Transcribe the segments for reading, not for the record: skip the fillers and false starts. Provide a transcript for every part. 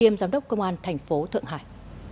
kiêm Giám đốc Công an thành phố Thượng Hải.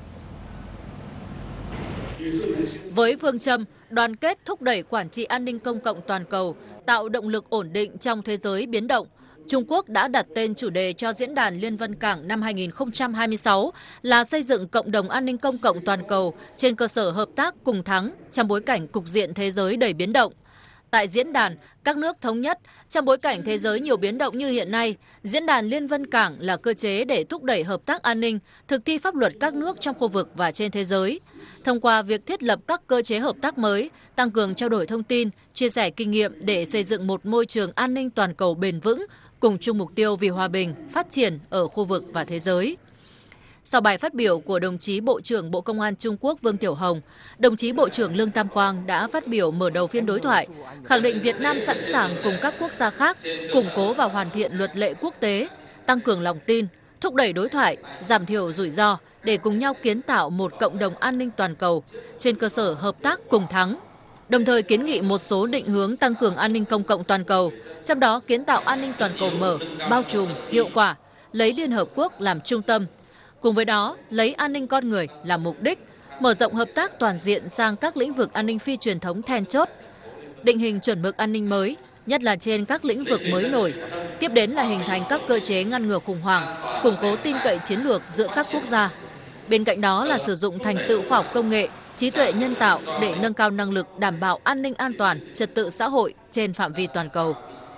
Với phương châm đoàn kết thúc đẩy quản trị an ninh công cộng toàn cầu, tạo động lực ổn định trong thế giới biến động, Trung Quốc đã đặt tên chủ đề cho Diễn đàn Liên Vân Cảng năm 2026 là xây dựng cộng đồng an ninh công cộng toàn cầu trên cơ sở hợp tác cùng thắng trong bối cảnh cục diện thế giới đầy biến động. Tại diễn đàn, các nước thống nhất, trong bối cảnh thế giới nhiều biến động như hiện nay, Diễn đàn Liên Vân Cảng là cơ chế để thúc đẩy hợp tác an ninh, thực thi pháp luật các nước trong khu vực và trên thế giới. Thông qua việc thiết lập các cơ chế hợp tác mới, tăng cường trao đổi thông tin, chia sẻ kinh nghiệm để xây dựng một môi trường an ninh toàn cầu bền vững, cùng chung mục tiêu vì hòa bình, phát triển ở khu vực và thế giới. Sau bài phát biểu của đồng chí Bộ trưởng Bộ Công an Trung Quốc Vương Tiểu Hồng, đồng chí Bộ trưởng Lương Tam Quang đã phát biểu mở đầu phiên đối thoại, khẳng định Việt Nam sẵn sàng cùng các quốc gia khác củng cố và hoàn thiện luật lệ quốc tế, tăng cường lòng tin, thúc đẩy đối thoại, giảm thiểu rủi ro để cùng nhau kiến tạo một cộng đồng an ninh toàn cầu trên cơ sở hợp tác cùng thắng. Đồng thời kiến nghị một số định hướng tăng cường an ninh công cộng toàn cầu, trong đó kiến tạo an ninh toàn cầu mở, bao trùm, hiệu quả, lấy Liên Hợp Quốc làm trung tâm. Cùng với đó, lấy an ninh con người làm mục đích, mở rộng hợp tác toàn diện sang các lĩnh vực an ninh phi truyền thống then chốt, định hình chuẩn mực an ninh mới, nhất là trên các lĩnh vực mới nổi. Tiếp đến là hình thành các cơ chế ngăn ngừa khủng hoảng, củng cố tin cậy chiến lược giữa các quốc gia. Bên cạnh đó là sử dụng thành tựu khoa học công nghệ, trí tuệ nhân tạo để nâng cao năng lực đảm bảo an ninh an toàn, trật tự xã hội trên phạm vi toàn cầu.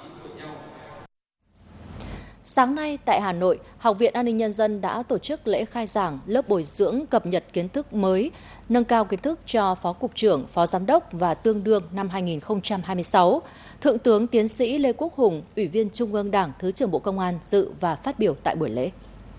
Sáng nay tại Hà Nội, Học viện An ninh Nhân dân đã tổ chức lễ khai giảng lớp bồi dưỡng cập nhật kiến thức mới, nâng cao kiến thức cho Phó Cục trưởng, Phó Giám đốc và tương đương năm 2026. Thượng tướng Tiến sĩ Lê Quốc Hùng, Ủy viên Trung ương Đảng, Thứ trưởng Bộ Công an dự và phát biểu tại buổi lễ.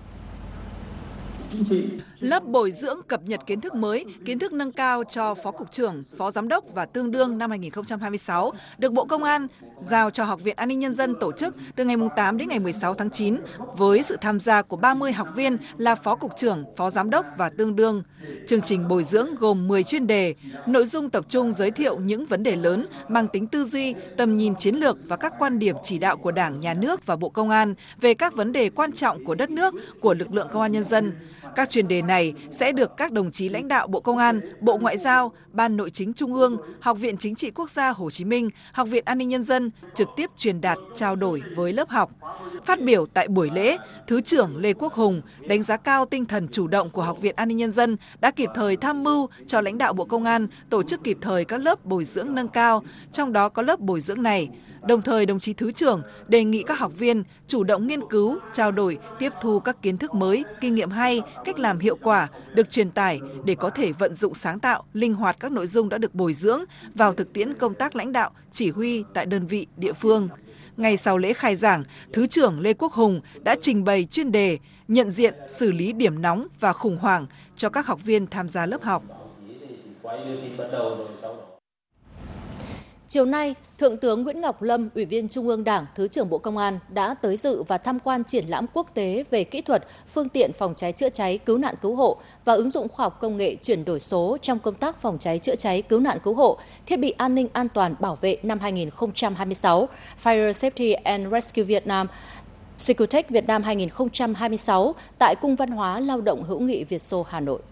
Lớp bồi dưỡng cập nhật kiến thức mới, kiến thức nâng cao cho Phó Cục trưởng, Phó Giám đốc và tương đương năm 2026 được Bộ Công an giao cho Học viện An ninh Nhân dân tổ chức từ ngày 8 đến ngày 16 tháng 9 với sự tham gia của 30 học viên là Phó Cục trưởng, Phó Giám đốc và tương đương. Chương trình bồi dưỡng gồm 10 chuyên đề, nội dung tập trung giới thiệu những vấn đề lớn mang tính tư duy, tầm nhìn chiến lược và các quan điểm chỉ đạo của Đảng, Nhà nước và Bộ Công an về các vấn đề quan trọng của đất nước, của lực lượng Công an Nhân dân. Các chuyên đề này sẽ được các đồng chí lãnh đạo Bộ Công an, Bộ Ngoại giao, Ban Nội chính Trung ương, Học viện Chính trị Quốc gia Hồ Chí Minh, Học viện An ninh Nhân dân trực tiếp truyền đạt, trao đổi với lớp học. Phát biểu tại buổi lễ, Thứ trưởng Lê Quốc Hùng đánh giá cao tinh thần chủ động của Học viện An ninh Nhân dân đã kịp thời tham mưu cho lãnh đạo Bộ Công an tổ chức kịp thời các lớp bồi dưỡng nâng cao, trong đó có lớp bồi dưỡng này. Đồng thời, đồng chí Thứ trưởng đề nghị các học viên chủ động nghiên cứu, trao đổi, tiếp thu các kiến thức mới, kinh nghiệm hay, cách làm hiệu quả được truyền tải để có thể vận dụng sáng tạo, linh hoạt các nội dung đã được bồi dưỡng vào thực tiễn công tác lãnh đạo, chỉ huy tại đơn vị, địa phương. Ngay sau lễ khai giảng, Thứ trưởng Lê Quốc Hùng đã trình bày chuyên đề nhận diện, xử lý điểm nóng và khủng hoảng cho các học viên tham gia lớp học. Chiều nay, Thượng tướng Nguyễn Ngọc Lâm, Ủy viên Trung ương Đảng, Thứ trưởng Bộ Công an đã tới dự và tham quan triển lãm quốc tế về kỹ thuật, phương tiện phòng cháy chữa cháy, cứu nạn cứu hộ và ứng dụng khoa học công nghệ chuyển đổi số trong công tác phòng cháy chữa cháy, cứu nạn cứu hộ, thiết bị an ninh an toàn bảo vệ năm 2026, Fire Safety and Rescue Vietnam, Securtech Việt Nam 2026 tại Cung Văn hóa Lao động Hữu nghị Việt Xô, Hà Nội.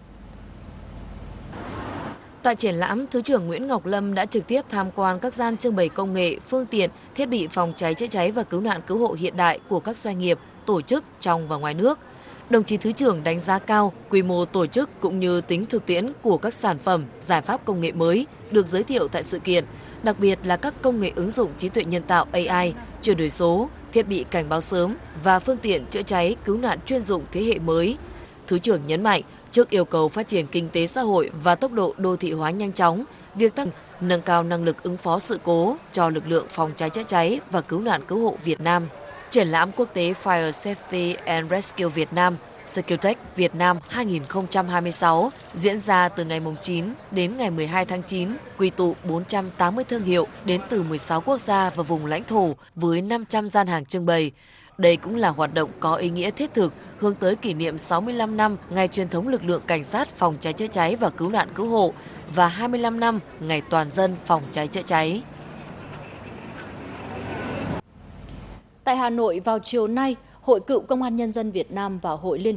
Tại triển lãm, Thứ trưởng Nguyễn Ngọc Lâm đã trực tiếp tham quan các gian trưng bày công nghệ, phương tiện, thiết bị phòng cháy chữa cháy và cứu nạn cứu hộ hiện đại của các doanh nghiệp, tổ chức trong và ngoài nước. Đồng chí Thứ trưởng đánh giá cao quy mô tổ chức cũng như tính thực tiễn của các sản phẩm, giải pháp công nghệ mới được giới thiệu tại sự kiện, đặc biệt là các công nghệ ứng dụng trí tuệ nhân tạo AI, chuyển đổi số, thiết bị cảnh báo sớm và phương tiện chữa cháy, cứu nạn chuyên dụng thế hệ mới. Thứ trưởng nhấn mạnh, trước yêu cầu phát triển kinh tế xã hội và tốc độ đô thị hóa nhanh chóng, việc nâng cao năng lực ứng phó sự cố cho lực lượng phòng cháy chữa cháy và cứu nạn cứu hộ Việt Nam. Triển lãm quốc tế Fire Safety and Rescue Việt Nam, Securtech Việt Nam 2026 diễn ra từ ngày 9 đến ngày 12 tháng 9, quy tụ 480 thương hiệu đến từ 16 quốc gia và vùng lãnh thổ với 500 gian hàng trưng bày. Đây cũng là hoạt động có ý nghĩa thiết thực hướng tới kỷ niệm 65 năm ngày truyền thống lực lượng cảnh sát phòng cháy chữa cháy và cứu nạn cứu hộ và 25 năm ngày toàn dân phòng cháy chữa cháy. Tại Hà Nội vào chiều nay, Hội Cựu Công an Nhân dân Việt Nam và Hội Liên